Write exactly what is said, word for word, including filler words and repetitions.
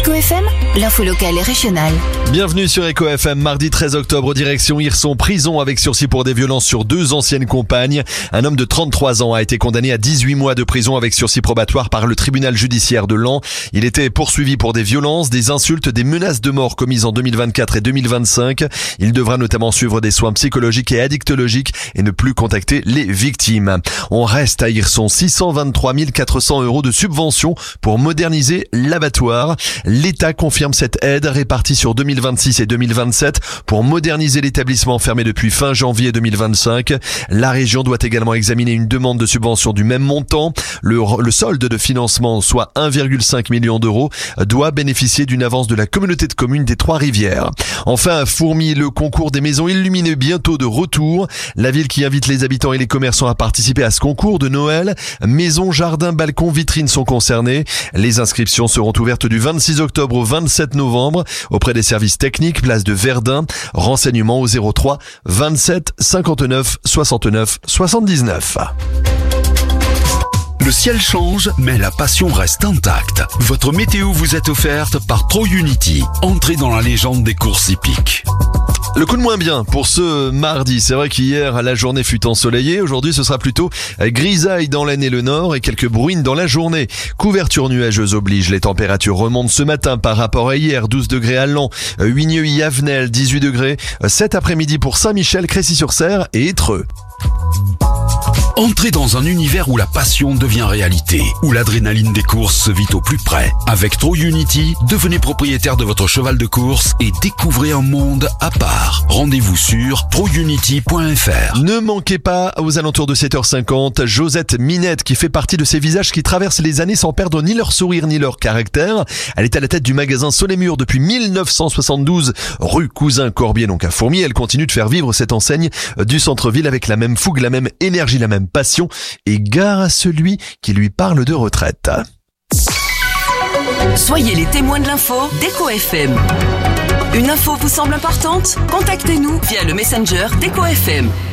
Eco F M, l'info locale et régionale. Bienvenue sur Eco F M, mardi treize octobre, direction Hirson, prison avec sursis pour des violences sur deux anciennes compagnes. Un homme de trente-trois ans a été condamné à dix-huit mois de prison avec sursis probatoire par le tribunal judiciaire de Laon. Il était poursuivi pour des violences, des insultes, des menaces de mort commises en deux mille vingt-quatre et deux mille vingt-cinq. Il devra notamment suivre des soins psychologiques et addictologiques et ne plus contacter les victimes. On reste à Hirson, six cent vingt-trois mille quatre cents euros de subvention pour moderniser l'abattoir. L'État confirme cette aide répartie sur deux mille vingt-six et deux mille vingt-sept pour moderniser l'établissement fermé depuis fin janvier deux mille vingt-cinq. La région doit également examiner une demande de subvention du même montant. Le, le solde de financement, soit un virgule cinq million d'euros, doit bénéficier d'une avance de la communauté de communes des Trois-Rivières. Enfin, à Fourmies, le concours des maisons illuminées bientôt de retour. La ville qui invite les habitants et les commerçants à participer à ce concours de Noël. Maisons, jardins, balcons, vitrines sont concernés. Les inscriptions seront ouvertes du vingt-six octobre au vingt-sept novembre auprès des services techniques, place de Verdun. Renseignements au zéro trois vingt-sept cinquante-neuf soixante-neuf soixante-dix-neuf. Le ciel change, mais la passion reste intacte. Votre météo vous est offerte par ProUnity. Entrez dans la légende des courses hippiques. Le coup de moins bien pour ce mardi. C'est vrai qu'hier, la journée fut ensoleillée. Aujourd'hui, ce sera plutôt grisaille dans l'Aisne et le Nord et quelques bruines dans la journée. Couverture nuageuse oblige. Les températures remontent ce matin par rapport à hier. douze degrés à Laon, Huigneux-Yavenel, dix-huit degrés. Cet après-midi pour Saint-Michel, Crécy-sur-Serre et Étreux. Entrez dans un univers où la passion devient réalité, où l'adrénaline des courses se vit au plus près. Avec ProUnity, devenez propriétaire de votre cheval de course et découvrez un monde à part. Rendez-vous sur pro unity point f r. Ne manquez pas, aux alentours de sept heures cinquante, Josette Minette, qui fait partie de ces visages qui traversent les années sans perdre ni leur sourire ni leur caractère. Elle est à la tête du magasin Soleil-Mur depuis mille neuf cent soixante-douze, rue Cousin Corbier, donc à Fourmies. Elle continue de faire vivre cette enseigne du centre-ville avec la même fougue, la même énergie, la même passion, et gare à celui qui lui parle de retraite. Soyez les témoins de l'info d'Eco F M. Une info vous semble importante? Contactez-nous via le Messenger d'Eco F M.